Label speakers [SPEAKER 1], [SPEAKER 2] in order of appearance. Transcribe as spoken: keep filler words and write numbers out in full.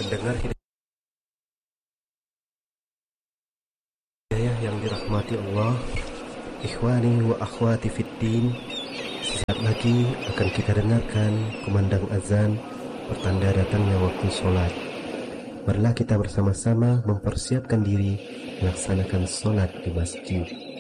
[SPEAKER 1] Pendengar hidayah yang dirahmati Allah, ikhwani wa akhwati fiddin, sesaat lagi akan kita dengarkan kumandang azan, pertanda datangnya waktu sholat. Marilah kita bersama-sama mempersiapkan diri melaksanakan sholat di masjid.